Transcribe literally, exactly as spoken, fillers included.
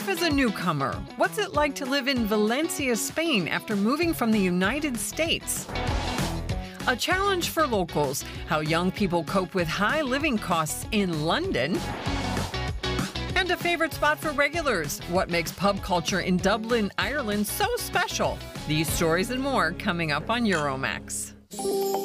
Life as a newcomer. What's it like to live in Valencia, Spain after moving from the United States? A challenge for locals, how young people cope with high living costs in London. And a favorite spot for regulars, what makes pub culture in Dublin, Ireland so special? These stories and more coming up on Euromax.